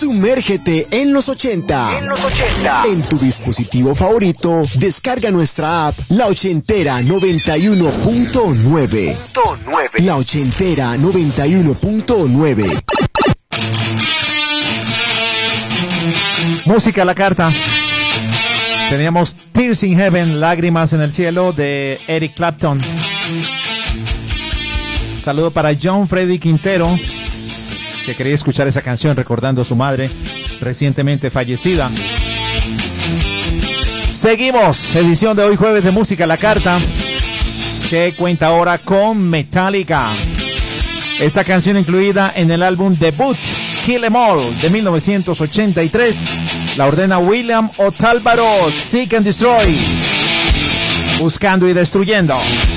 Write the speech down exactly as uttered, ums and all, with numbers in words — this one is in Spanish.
Sumérgete en los ochenta. En los ochenta. En tu dispositivo favorito, descarga nuestra app La Ochentera noventa y uno punto nueve. La Ochentera noventa y uno punto nueve. Música a la carta. Teníamos Tears in Heaven, Lágrimas en el Cielo, de Eric Clapton. Saludo para John Freddy Quintero, que quería escuchar esa canción recordando a su madre recientemente fallecida. Seguimos, edición de hoy jueves de Música a la Carta, que cuenta ahora con Metallica. Esta canción incluida en el álbum debut Kill 'Em All de mil novecientos ochenta y tres, la ordena William Otálvaro, Seek and Destroy, buscando y destruyendo.